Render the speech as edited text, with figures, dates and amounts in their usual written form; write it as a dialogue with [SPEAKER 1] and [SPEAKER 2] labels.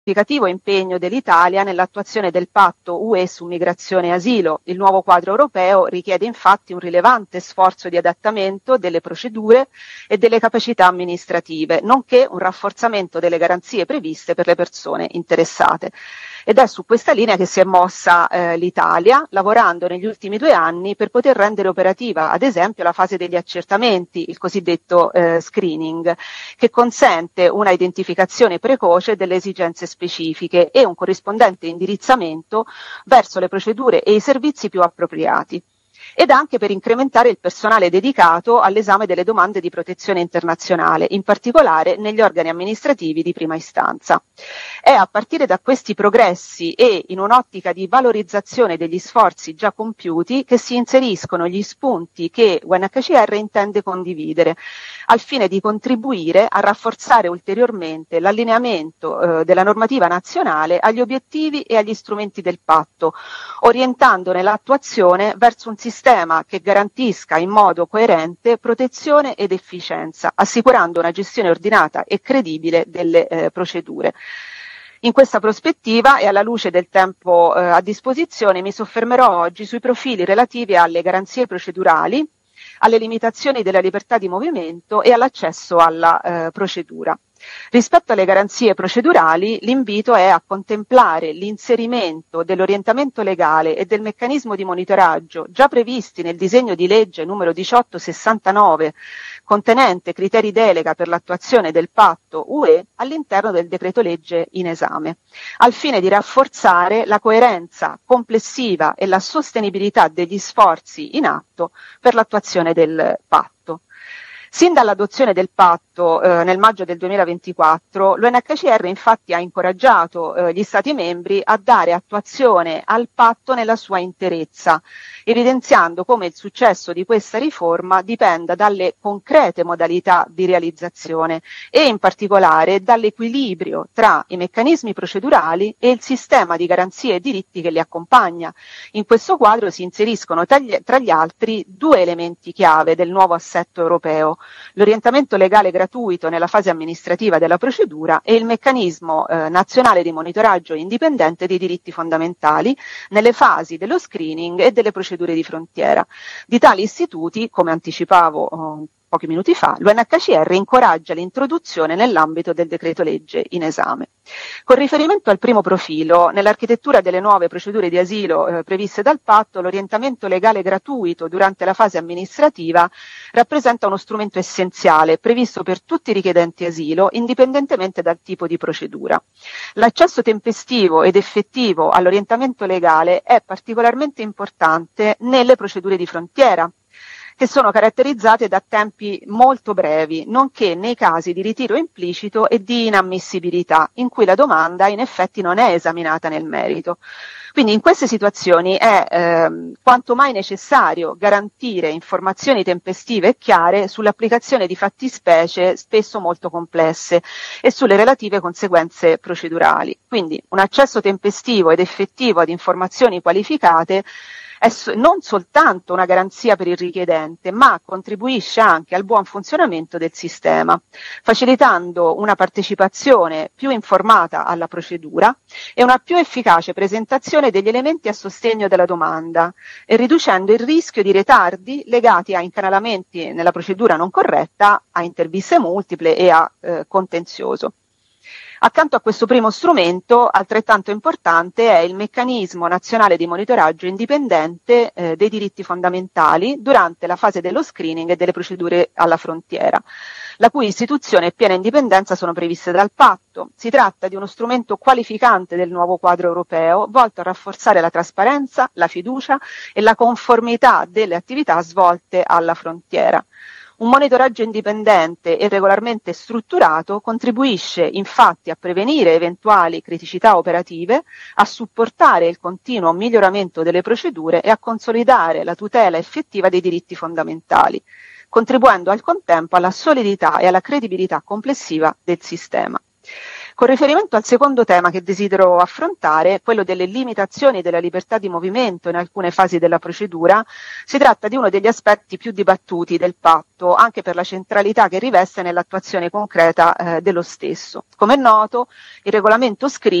[SPEAKER 1] significativo impegno dell'Italia nell'attuazione del patto UE su migrazione e asilo. Il nuovo quadro europeo richiede infatti un rilevante sforzo di adattamento delle procedure e delle capacità amministrative, nonché un rafforzamento delle garanzie previste per le persone interessate. Ed è su questa linea che si è mossa l'Italia, lavorando negli ultimi 2 anni per poter rendere operativa, ad esempio, la fase degli accertamenti, il cosiddetto screening, che consente una identificazione precoce delle esigenze specifiche e un corrispondente indirizzamento verso le procedure e i servizi più appropriati, ed anche per incrementare il personale dedicato all'esame delle domande di protezione internazionale, in particolare negli organi amministrativi di prima istanza. È a partire da questi progressi e in un'ottica di valorizzazione degli sforzi già compiuti che si inseriscono gli spunti che UNHCR intende condividere, al fine di contribuire a rafforzare ulteriormente l'allineamento della normativa nazionale agli obiettivi e agli strumenti del patto, orientandone l'attuazione verso un sistema che garantisca in modo coerente protezione ed efficienza, assicurando una gestione ordinata e credibile delle procedure. In questa prospettiva e alla luce del tempo a disposizione mi soffermerò oggi sui profili relativi alle garanzie procedurali, alle limitazioni della libertà di movimento e all'accesso alla procedura. Rispetto alle garanzie procedurali, l'invito è a contemplare l'inserimento dell'orientamento legale e del meccanismo di monitoraggio già previsti nel disegno di legge numero 1869, contenente criteri delega per l'attuazione del patto UE all'interno del decreto legge in esame, al fine di rafforzare la coerenza complessiva e la sostenibilità degli sforzi in atto per l'attuazione del patto. Sin dall'adozione del patto nel maggio del 2024, l'UNHCR infatti ha incoraggiato gli Stati membri a dare attuazione al patto nella sua interezza, evidenziando come il successo di questa riforma dipenda dalle concrete modalità di realizzazione e in particolare dall'equilibrio tra i meccanismi procedurali e il sistema di garanzie e diritti che li accompagna. In questo quadro si inseriscono tra gli altri 2 elementi chiave del nuovo assetto europeo: l'orientamento legale gratuito nella fase amministrativa della procedura e il meccanismo nazionale di monitoraggio indipendente dei diritti fondamentali nelle fasi dello screening e delle procedure di frontiera. Di tali istituti, come anticipavo pochi minuti fa, l'UNHCR incoraggia l'introduzione nell'ambito del decreto legge in esame. Con riferimento al primo profilo, nell'architettura delle nuove procedure di asilo previste dal patto, l'orientamento legale gratuito durante la fase amministrativa rappresenta uno strumento essenziale previsto per tutti i richiedenti asilo, indipendentemente dal tipo di procedura. L'accesso tempestivo ed effettivo all'orientamento legale è particolarmente importante nelle procedure di frontiera, che sono caratterizzate da tempi molto brevi, nonché nei casi di ritiro implicito e di inammissibilità, in cui la domanda in effetti non è esaminata nel merito. Quindi in queste situazioni è quanto mai necessario garantire informazioni tempestive e chiare sull'applicazione di fattispecie spesso molto complesse e sulle relative conseguenze procedurali. Quindi un accesso tempestivo ed effettivo ad informazioni qualificate è non soltanto una garanzia per il richiedente, ma contribuisce anche al buon funzionamento del sistema, facilitando una partecipazione più informata alla procedura e una più efficace presentazione degli elementi a sostegno della domanda e riducendo il rischio di ritardi legati a incanalamenti nella procedura non corretta, a interviste multiple e a contenzioso. Accanto a questo primo strumento, altrettanto importante è il meccanismo nazionale di monitoraggio indipendente dei diritti fondamentali durante la fase dello screening e delle procedure alla frontiera, la cui istituzione e piena indipendenza sono previste dal patto. Si tratta di uno strumento qualificante del nuovo quadro europeo, volto a rafforzare la trasparenza, la fiducia e la conformità delle attività svolte alla frontiera. Un monitoraggio indipendente e regolarmente strutturato contribuisce infatti a prevenire eventuali criticità operative, a supportare il continuo miglioramento delle procedure e a consolidare la tutela effettiva dei diritti fondamentali, contribuendo al contempo alla solidità e alla credibilità complessiva del sistema. Con riferimento al secondo tema che desidero affrontare, quello delle limitazioni della libertà di movimento in alcune fasi della procedura, si tratta di uno degli aspetti più dibattuti del patto, anche per la centralità che riveste nell'attuazione concreta dello stesso. Come è noto, il regolamento scrive